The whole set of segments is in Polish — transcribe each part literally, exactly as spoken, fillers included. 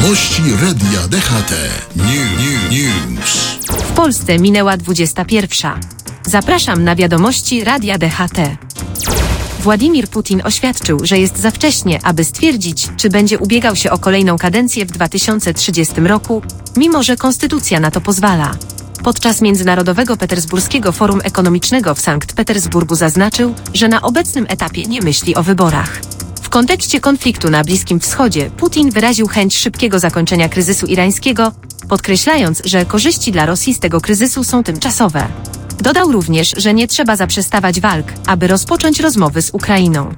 Wiadomości Radia D H T. New, new, news. W Polsce minęła dwudziesta pierwsza. Zapraszam na wiadomości Radia D H T. Władimir Putin oświadczył, że jest za wcześnie, aby stwierdzić, czy będzie ubiegał się o kolejną kadencję w dwa tysiące trzydziestym roku, mimo że konstytucja na to pozwala. Podczas Międzynarodowego Petersburskiego Forum Ekonomicznego w Sankt Petersburgu zaznaczył, że na obecnym etapie nie myśli o wyborach. W kontekście konfliktu na Bliskim Wschodzie Putin wyraził chęć szybkiego zakończenia kryzysu irańskiego, podkreślając, że korzyści dla Rosji z tego kryzysu są tymczasowe. Dodał również, że nie trzeba zaprzestawać walk, aby rozpocząć rozmowy z Ukrainą.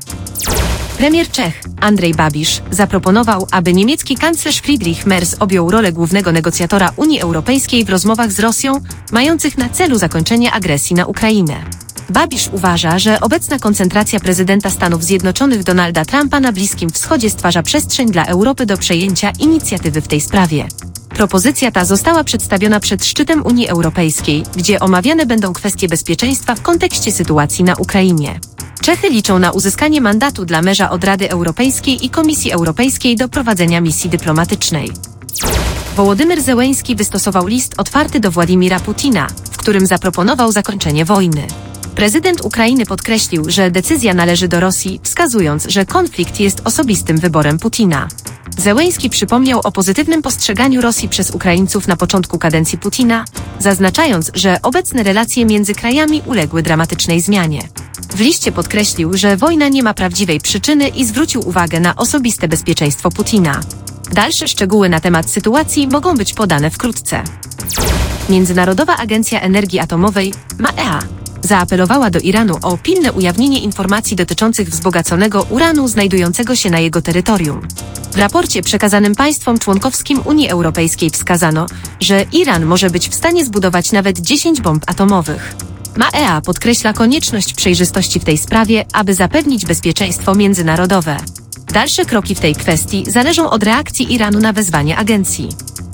Premier Czech, Andrej Babiš, zaproponował, aby niemiecki kanclerz Friedrich Merz objął rolę głównego negocjatora Unii Europejskiej w rozmowach z Rosją, mających na celu zakończenie agresji na Ukrainę. Babiš uważa, że obecna koncentracja prezydenta Stanów Zjednoczonych Donalda Trumpa na Bliskim Wschodzie stwarza przestrzeń dla Europy do przejęcia inicjatywy w tej sprawie. Propozycja ta została przedstawiona przed szczytem Unii Europejskiej, gdzie omawiane będą kwestie bezpieczeństwa w kontekście sytuacji na Ukrainie. Czechy liczą na uzyskanie mandatu dla Merza od Rady Europejskiej i Komisji Europejskiej do prowadzenia misji dyplomatycznej. Wołodymyr Zełenski wystosował list otwarty do Władimira Putina, w którym zaproponował zakończenie wojny. Prezydent Ukrainy podkreślił, że decyzja należy do Rosji, wskazując, że konflikt jest osobistym wyborem Putina. Zełenski przypomniał o pozytywnym postrzeganiu Rosji przez Ukraińców na początku kadencji Putina, zaznaczając, że obecne relacje między krajami uległy dramatycznej zmianie. W liście podkreślił, że wojna nie ma prawdziwej przyczyny i zwrócił uwagę na osobiste bezpieczeństwo Putina. Dalsze szczegóły na temat sytuacji mogą być podane wkrótce. Międzynarodowa Agencja Energii Atomowej, M A E A, zaapelowała do Iranu o pilne ujawnienie informacji dotyczących wzbogaconego uranu znajdującego się na jego terytorium. W raporcie przekazanym państwom członkowskim Unii Europejskiej wskazano, że Iran może być w stanie zbudować nawet dziesięć bomb atomowych. M A E A podkreśla konieczność przejrzystości w tej sprawie, aby zapewnić bezpieczeństwo międzynarodowe. Dalsze kroki w tej kwestii zależą od reakcji Iranu na wezwanie agencji.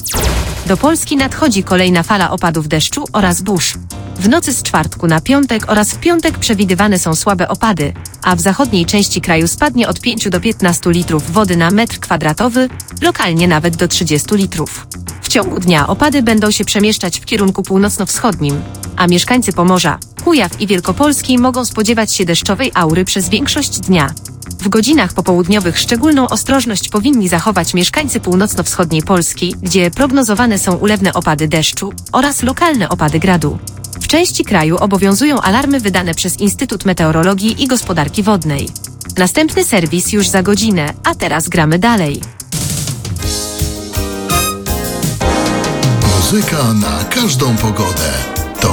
Do Polski nadchodzi kolejna fala opadów deszczu oraz burz. W nocy z czwartku na piątek oraz w piątek przewidywane są słabe opady, a w zachodniej części kraju spadnie od pięciu do piętnastu litrów wody na metr kwadratowy, lokalnie nawet do trzydziestu litrów. W ciągu dnia opady będą się przemieszczać w kierunku północno-wschodnim, a mieszkańcy Pomorza, Kujaw i Wielkopolski mogą spodziewać się deszczowej aury przez większość dnia. W godzinach popołudniowych szczególną ostrożność powinni zachować mieszkańcy północno-wschodniej Polski, gdzie prognozowane są ulewne opady deszczu oraz lokalne opady gradu. W części kraju obowiązują alarmy wydane przez Instytut Meteorologii i Gospodarki Wodnej. Następny serwis już za godzinę, a teraz gramy dalej. Muzyka na każdą pogodę.